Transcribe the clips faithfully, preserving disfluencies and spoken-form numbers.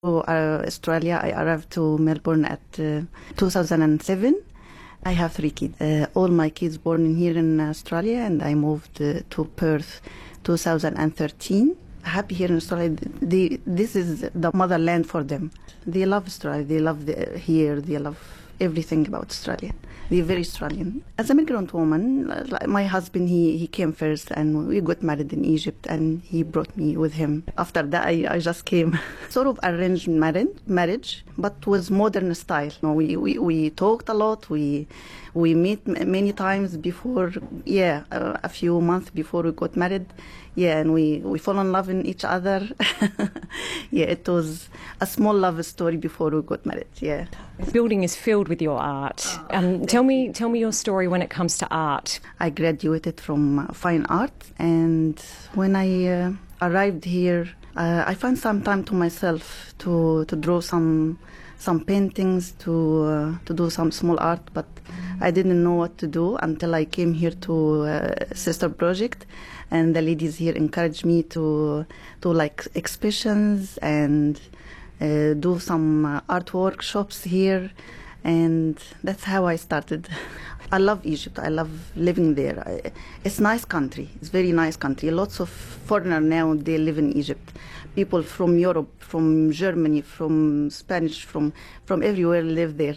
To uh, Australia, I arrived to Melbourne at uh, two thousand seven. I have three kids. Uh, all my kids born in here in Australia, and I moved uh, to Perth two thousand thirteen. Happy here in Australia. They, this is the motherland for them. They love Australia. They love the, here. They love everything about Australia. They're very Australian. As a migrant woman, my husband, he, he came first, and we got married in Egypt, and he brought me with him. After that, I, I just came. Sort of arranged marriage, marriage, but with modern style. You know, we, we, we talked a lot. We we met many times before, yeah, uh, a few months before we got married. Yeah, and we, we fall in love in each other. Yeah, it was a small love story before we got married, yeah. The building is filled with your art. Um, tell me tell me your story when it comes to art. I graduated from uh, fine art, and when I uh, arrived here, uh, I found some time to myself to, to draw some some paintings, to uh, to do some small art, but I didn't know what to do until I came here to uh, Sister Project, and the ladies here encouraged me to do like exhibitions and uh, do some uh, art workshops here, and that's how I started. I love Egypt. I love living there. I, it's a nice country. It's a very nice country. Lots of foreigners now, they live in Egypt. People from Europe, from Germany, from Spanish, from from everywhere live there.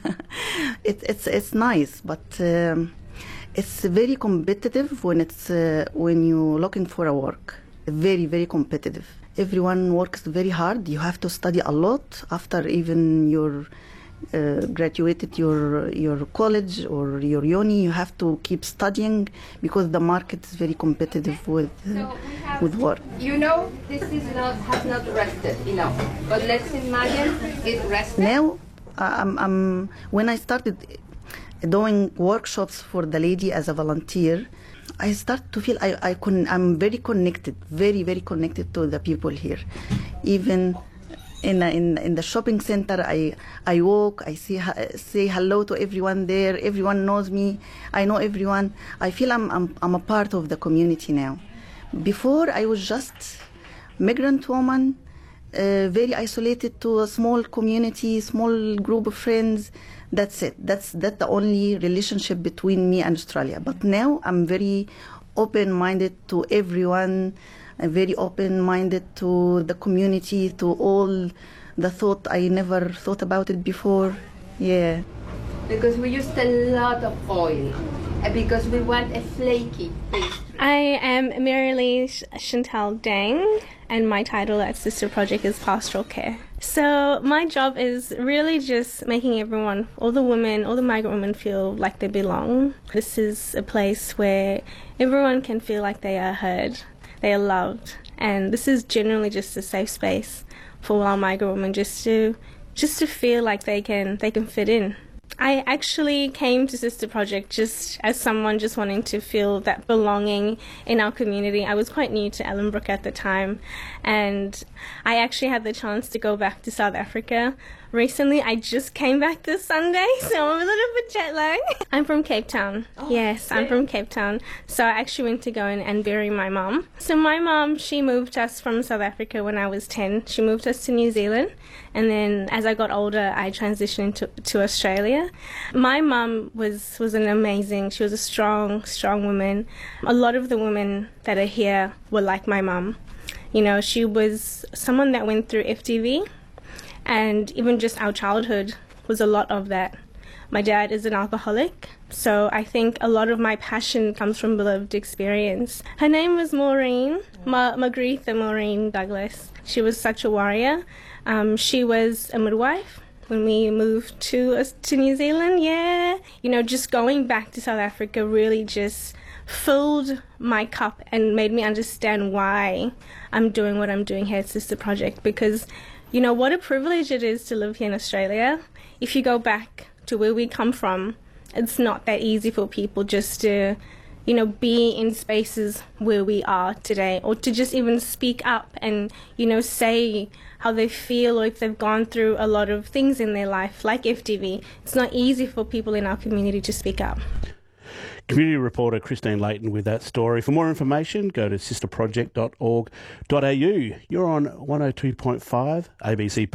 it, it's it's nice, but um, it's very competitive when it's uh, when you're looking for a work. Very very competitive. Everyone works very hard. You have to study a lot after even your uh, graduated your your college or your uni. You have to keep studying because the market is very competitive with uh, so have, with work. You know, this is not has not rested enough, but let's imagine it rested. Now, um, um, when I started doing workshops for the lady as a volunteer, I start to feel I, I con- I'm very connected, very, very connected to the people here. Even in in in the shopping center, I I walk, I see say hello to everyone there. Everyone knows me. I know everyone. I feel I'm I'm, I'm a part of the community now. Before, I was just migrant woman, uh, very isolated to a small community, small group of friends. That's it. That's that's the only relationship between me and Australia. But now I'm very open-minded to everyone. I'm very open-minded to the community, to all the thought I never thought about it before. Yeah. Because we used a lot of oil. Because we want a flaky pastry. I am Marilee Chantal Dang, and my title at Sister Project is Pastoral Care. So my job is really just making everyone, all the women, all the migrant women feel like they belong. This is a place where everyone can feel like they are heard, they are loved, and this is generally just a safe space for our migrant women just to just to feel like they can they can fit in. I actually came to Sister Project just as someone just wanting to feel that belonging in our community. I was quite new to Ellenbrook at the time, and I actually had the chance to go back to South Africa recently. I just came back this Sunday, so I'm a little bit jet lagged. I'm from Cape Town. Oh, yes, I'm from Cape Town. So I actually went to go and, and bury my mum. So my mum, she moved us from South Africa when I was ten. She moved us to New Zealand, and then as I got older, I transitioned to, to Australia. My mum was, was an amazing, she was a strong, strong woman. A lot of the women that are here were like my mum. You know, she was someone that went through F T V, and even just our childhood was a lot of that. My dad is an alcoholic, so I think a lot of my passion comes from lived experience. Her name was Maureen, Ma- Margaretha Maureen Douglas. She was such a warrior. Um, she was a midwife when we moved to uh, to New Zealand, yeah. You know, just going back to South Africa really just filled my cup and made me understand why I'm doing what I'm doing here at Sister Project, because you know what a privilege it is to live here in Australia. If you go back to where we come from, it's not that easy for people just to, you know, be in spaces where we are today, or to just even speak up and, you know, say how they feel, or if they've gone through a lot of things in their life, like F T V. It's not easy for people in our community to speak up. Community reporter Christine Layton with that story. For more information, go to sister project dot org dot a u. You're on one oh two point five A B C